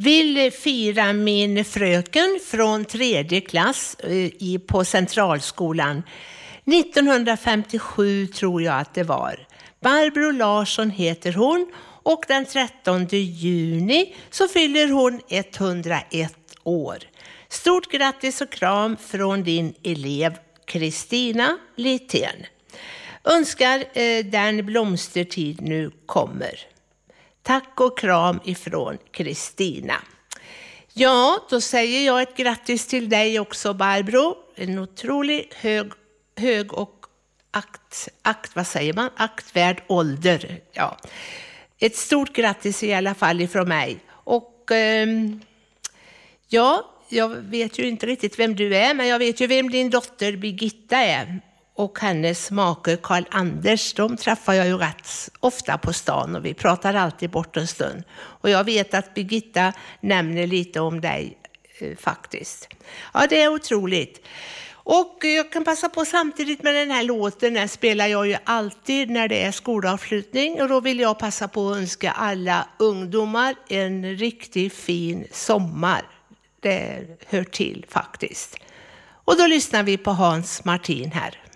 Vill fira min fröken från 3:e klass på Centralskolan. 1957 tror jag att det var. Barbro Larsson heter hon och den 13 juni så fyller hon 101 år. Stort grattis och kram från din elev Kristina Littén. Önskar den blomstertid nu kommer. Tack och kram ifrån Kristina. Ja, då säger jag ett grattis till dig också, Barbro. En otroligt hög och aktvärd ålder. Ja. Ett stort grattis i alla fall ifrån mig. Och ja, jag vet ju inte riktigt vem du är, men jag vet ju vem din dotter Birgitta är. Och hennes make Karl Anders, de träffar jag ju rätt ofta på stan och vi pratar alltid bort en stund. Och jag vet att Birgitta nämner lite om dig faktiskt. Ja, det är otroligt. Och jag kan passa på samtidigt med den här låten, den spelar jag ju alltid när det är skolavslutning. Och då vill jag passa på att önska alla ungdomar en riktigt fin sommar. Det hör till faktiskt. Och då lyssnar vi på Hans Martin här.